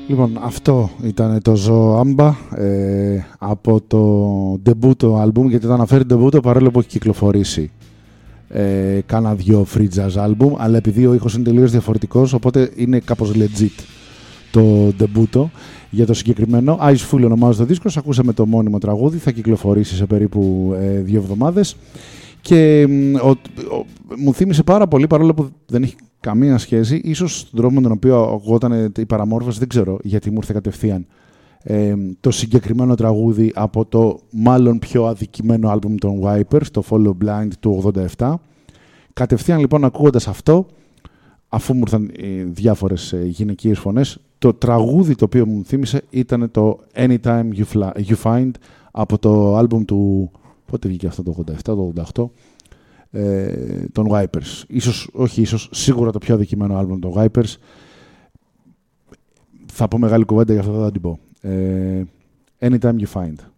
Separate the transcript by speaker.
Speaker 1: Λοιπόν, αυτό ήταν το Ζω Άμπα από το ντεμπούτο άλμπουμ, γιατί το αναφέρει ντεμπούτο παρόλο που έχει κυκλοφορήσει κάνα δυο free jazz άλμπουμ, αλλά επειδή ο ήχος είναι τελείως διαφορετικός, οπότε είναι κάπως legit το ντεμπούτο. Για το συγκεκριμένο Eyes Full ονομάζεται ο δίσκος, ακούσαμε το μόνιμο τραγούδι, θα κυκλοφορήσει σε περίπου 2 εβδομάδες και μου θύμισε πάρα πολύ, παρόλο που δεν έχει καμία σχέση, ίσως στον τρόπο με τον οποίο ακουγόταν η παραμόρφωση, δεν ξέρω γιατί μου ήρθε κατευθείαν το συγκεκριμένο τραγούδι από το μάλλον πιο αδικημένο άλμπουμ των Wipers, το Follow Blind του 87. Κατευθείαν λοιπόν ακούγοντας αυτό, αφού μου ήρθαν διάφορες γυναικείες φωνές, το τραγούδι το οποίο μου θύμισε ήταν το Anytime You Find από το άλμπουμ του... Πότε βγήκε αυτό, το 87, το 88, των Wipers. Ίσως, σίγουρα το πιο αδικημένο άλμπουμ των Wipers. Θα πω μεγάλη κουβέντα, γι' αυτό θα την πω. Anytime You Find.